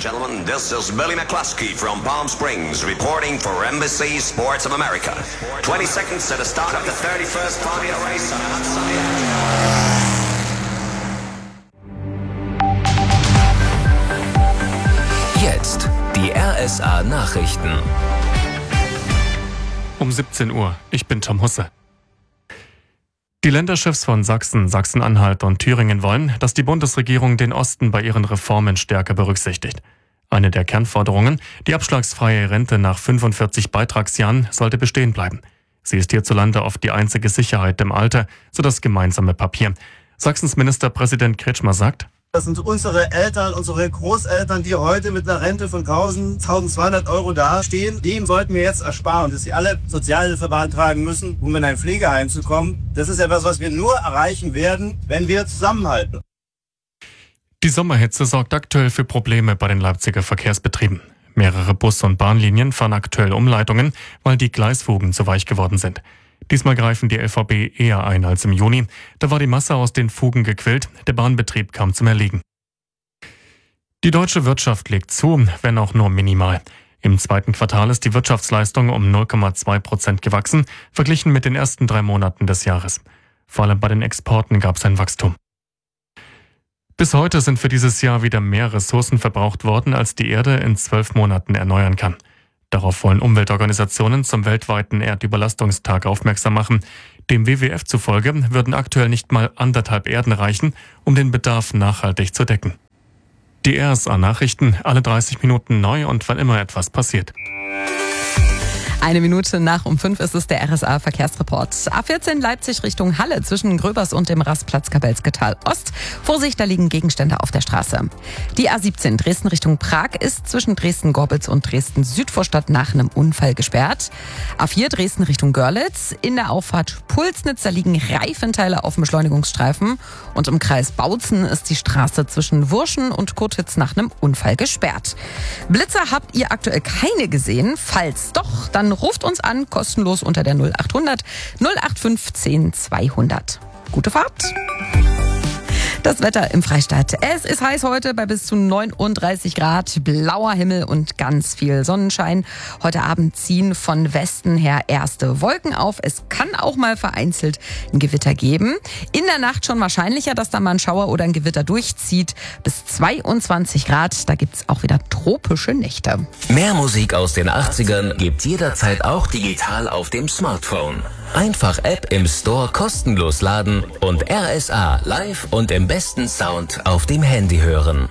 gentlemen, this is Billy McCluskey from Palm Springs reporting for NBC Sports of America. 20 seconds to the start of the 31st Formula Race on a hot sunny day. Jetzt die RSA Nachrichten. Um 17 Uhr. Ich bin Tom Husse. Die Länderchefs von Sachsen, Sachsen-Anhalt und Thüringen wollen, dass die Bundesregierung den Osten bei ihren Reformen stärker berücksichtigt. Eine der Kernforderungen, die abschlagsfreie Rente nach 45 Beitragsjahren, sollte bestehen bleiben. Sie ist hierzulande oft die einzige Sicherheit im Alter, so das gemeinsame Papier. Sachsens Ministerpräsident Kretschmer sagt: Das sind unsere Eltern, unsere Großeltern, die heute mit einer Rente von 1.200 Euro dastehen. Dem sollten wir jetzt ersparen, dass sie alle Sozialhilfe beantragen müssen, um in ein Pflegeheim zu kommen. Das ist etwas, was wir nur erreichen werden, wenn wir zusammenhalten. Die Sommerhitze sorgt aktuell für Probleme bei den Leipziger Verkehrsbetrieben. Mehrere Bus- und Bahnlinien fahren aktuell Umleitungen, weil die Gleisfugen zu weich geworden sind. Diesmal greifen die LVB eher ein als im Juni. Da war die Masse aus den Fugen gequillt, der Bahnbetrieb kam zum Erliegen. Die deutsche Wirtschaft legt zu, wenn auch nur minimal. Im zweiten Quartal ist die Wirtschaftsleistung um 0,2% gewachsen, verglichen mit den ersten 3 Monaten des Jahres. Vor allem bei den Exporten gab es ein Wachstum. Bis heute sind für dieses Jahr wieder mehr Ressourcen verbraucht worden, als die Erde in 12 Monaten erneuern kann. Darauf wollen Umweltorganisationen zum weltweiten Erdüberlastungstag aufmerksam machen. Dem WWF zufolge würden aktuell nicht mal 1,5 Erden reichen, um den Bedarf nachhaltig zu decken. Die RSA-Nachrichten, alle 30 Minuten neu und wann immer etwas passiert. 1 Minute nach um 5 ist es der RSA-Verkehrsreport. A14 Leipzig Richtung Halle zwischen Gröbers und dem Rastplatz Kabelsketal Ost. Vorsicht, da liegen Gegenstände auf der Straße. Die A17 Dresden Richtung Prag ist zwischen Dresden-Gorbitz und Dresden-Südvorstadt nach einem Unfall gesperrt. A4 Dresden Richtung Görlitz. In der Auffahrt Pulsnitz, da liegen Reifenteile auf dem Beschleunigungsstreifen. Und im Kreis Bautzen ist die Straße zwischen Wurschen und Kurtitz nach einem Unfall gesperrt. Blitzer habt ihr aktuell keine gesehen? Falls doch, dann ruft uns an, kostenlos unter der 0800 0815 200. Gute Fahrt! Das Wetter im Freistaat. Es ist heiß heute bei bis zu 39 Grad, blauer Himmel und ganz viel Sonnenschein. Heute Abend ziehen von Westen her erste Wolken auf. Es kann auch mal vereinzelt ein Gewitter geben. In der Nacht schon wahrscheinlicher, dass da mal ein Schauer oder ein Gewitter durchzieht. Bis 22 Grad, da gibt's auch wieder tropische Nächte. Mehr Musik aus den 80ern gibt's jederzeit auch digital auf dem Smartphone. Einfach App im Store kostenlos laden und RSA live und im besten Sound auf dem Handy hören.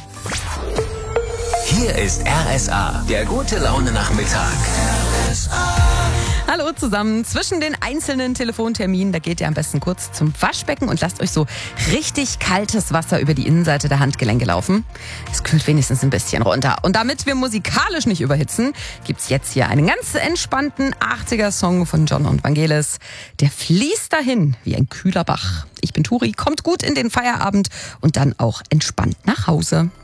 Hier ist RSA, der gute Laune-Nachmittag. Hallo zusammen. Zwischen den einzelnen Telefonterminen, da geht ihr am besten kurz zum Waschbecken und lasst euch so richtig kaltes Wasser über die Innenseite der Handgelenke laufen. Es kühlt wenigstens ein bisschen runter. Und damit wir musikalisch nicht überhitzen, gibt's jetzt hier einen ganz entspannten 80er-Song von John und Vangelis. Der fließt dahin wie ein kühler Bach. Ich bin Turi, kommt gut in den Feierabend und dann auch entspannt nach Hause.